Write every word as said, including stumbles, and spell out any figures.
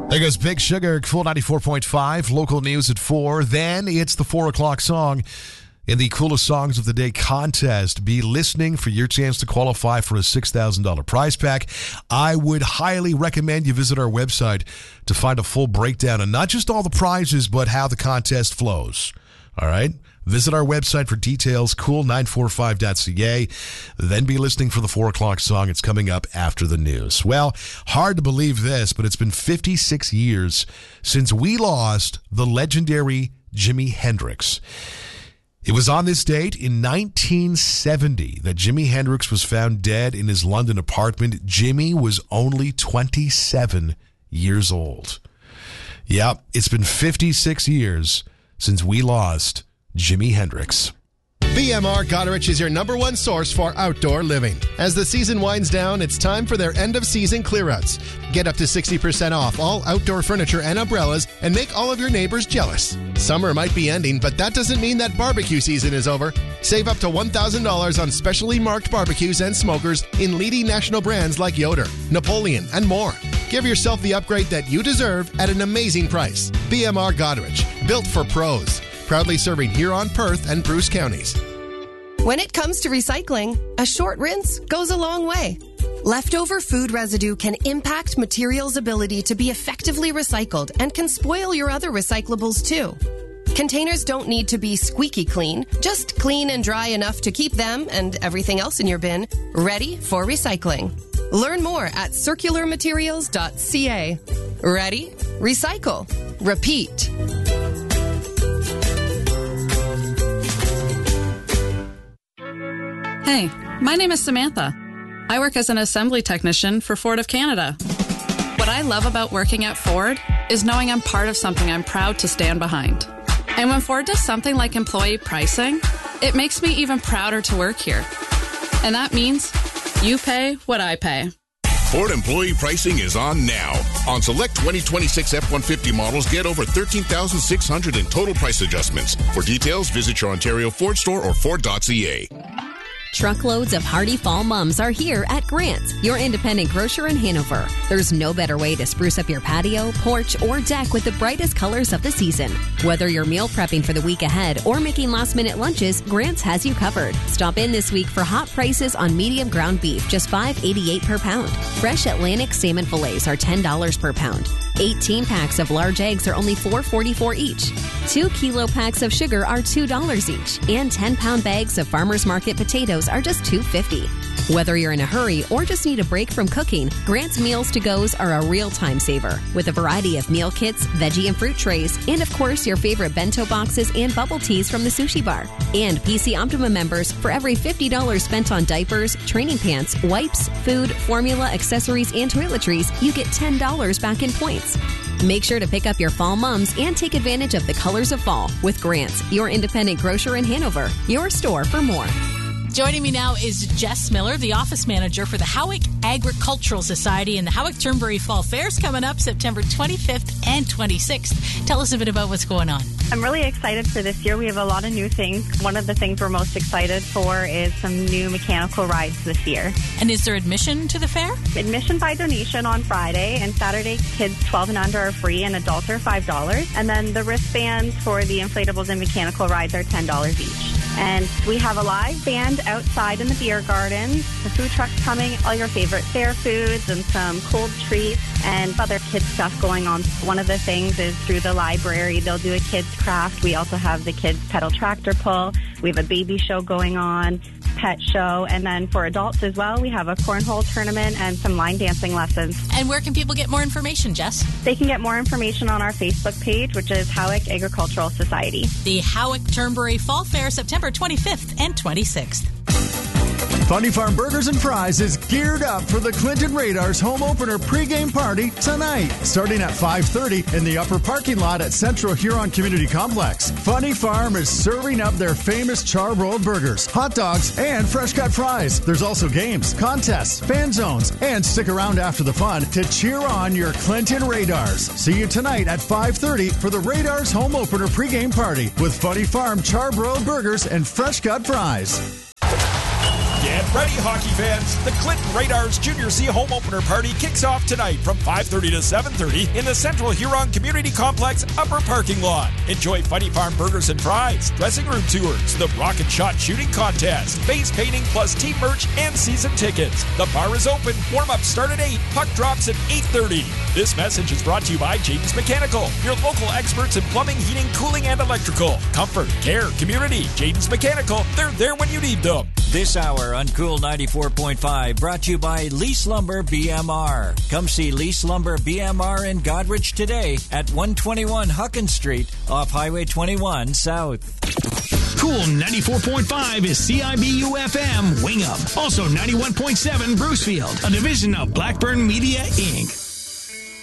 There goes Big Sugar, Cool ninety-four point five, local news at four. Then it's the four o'clock song in the Coolest Songs of the Day contest. Be listening for your chance to qualify for a six thousand dollars prize pack. I would highly recommend you visit our website to find a full breakdown and not just all the prizes, but how the contest flows. All right? Visit our website for details, cool nine forty-five dot c a. Then be listening for the four o'clock song. It's coming up after the news. Well, hard to believe this, but it's been fifty-six years since we lost the legendary Jimi Hendrix. It was on this date in nineteen seventy that Jimi Hendrix was found dead in his London apartment. Jimi was only twenty-seven years old. Yep, it's been fifty-six years since we lost Jimi Hendrix. B M R Goderich is your number one source for outdoor living. As the season winds down, it's time for their end-of-season clearouts. Get up to sixty percent off all outdoor furniture and umbrellas and make all of your neighbors jealous. Summer might be ending, but that doesn't mean that barbecue season is over. Save up to one thousand dollars on specially marked barbecues and smokers in leading national brands like Yoder, Napoleon, and more. Give yourself the upgrade that you deserve at an amazing price. B M R Goderich, built for pros. Proudly serving Huron, Perth, and Bruce counties. When it comes to recycling, a short rinse goes a long way. Leftover food residue can impact materials' ability to be effectively recycled and can spoil your other recyclables too. Containers don't need to be squeaky clean, just clean and dry enough to keep them and everything else in your bin ready for recycling. Learn more at circular materials dot c a. Ready? Recycle. Repeat. Hey, my name is Samantha. I work as an assembly technician for Ford of Canada. What I love about working at Ford is knowing I'm part of something I'm proud to stand behind. And when Ford does something like employee pricing, it makes me even prouder to work here. And that means you pay what I pay. Ford employee pricing is on now. On select twenty twenty-six F one fifty models, get over thirteen thousand six hundred dollars in total price adjustments. For details, visit your Ontario Ford store or Ford dot c a. Truckloads of hearty fall mums are here at Grant's, your independent grocer in Hanover. There's no better way to spruce up your patio, porch, or deck with the brightest colors of the season. Whether you're meal prepping for the week ahead or making last-minute lunches, Grant's has you covered. Stop in this week for hot prices on medium ground beef, just five dollars and eighty-eight cents per pound. Fresh Atlantic salmon fillets are ten dollars per pound. eighteen packs of large eggs are only four dollars and forty-four cents each. Two kilo packs of sugar are two dollars each. And ten pound bags of Farmers Market potatoes are just two dollars and fifty cents. Whether you're in a hurry or just need a break from cooking, Grant's Meals to Go's are a real time saver. With a variety of meal kits, veggie and fruit trays, and of course your favorite bento boxes and bubble teas from the sushi bar. And P C Optima members, for every fifty dollars spent on diapers, training pants, wipes, food, formula, accessories, and toiletries, you get ten dollars back in points. Make sure to pick up your fall mums and take advantage of the colors of fall with Grant's, your independent grocer in Hanover. Your store for more. Joining me now is Jess Miller, the office manager for the Howick Agricultural Society and the Howick Turnberry Fall Fairs coming up September twenty-fifth and twenty-sixth. Tell us a bit about what's going on. I'm really excited for this year. We have a lot of new things. One of the things we're most excited for is some new mechanical rides this year. And is there admission to the fair? Admission by donation on Friday, and Saturday kids twelve and under are free and adults are five dollars. And then the wristbands for the inflatables and mechanical rides are ten dollars each. And we have a live band outside in the beer garden, the food trucks coming, all your favorite fair foods and some cold treats and other kids stuff going on. One of the things is through the library, they'll do a kids craft. We also have the kids pedal tractor pull. We have a baby show going on, pet show, and then for adults as well, we have a cornhole tournament and some line dancing lessons. And where can people get more information, Jess? They can get more information on our Facebook page, which is Howick Agricultural Society. The Howick Turnberry Fall Fair, September twenty-fifth and twenty-sixth. Funny Farm Burgers and Fries is geared up for the Clinton Radars home opener pregame party tonight, starting at five thirty in the upper parking lot at Central Huron Community Complex. Funny Farm is serving up their famous char-broiled burgers, hot dogs, and fresh-cut fries. There's also games, contests, fan zones, and stick around after the fun to cheer on your Clinton Radars. See you tonight at five thirty for the Radars home opener pregame party with Funny Farm char-broiled burgers and fresh-cut fries. Get Get ready, hockey fans. The Clinton Radars Junior C home opener party kicks off tonight from five thirty to seven thirty in the Central Huron Community Complex upper parking lot. Enjoy Funny Farm burgers and fries, dressing room tours, the rocket shot shooting contest, face painting plus team merch and season tickets. The bar is open. Warm-ups start at eight. Puck drops at eight thirty. This message is brought to you by Jayden's Mechanical, your local experts in plumbing, heating, cooling, and electrical. Comfort, care, community. Jayden's Mechanical. They're there when you need them. This hour on Cool ninety-four point five brought to you by Lease Lumber B M R. Come see Lease Lumber B M R in Goderich today at one twenty-one Huckins Street off Highway twenty-one South. Cool ninety-four point five is C I B U F M Wing Up. Also ninety-one point seven Brucefield, a division of Blackburn Media, Incorporated.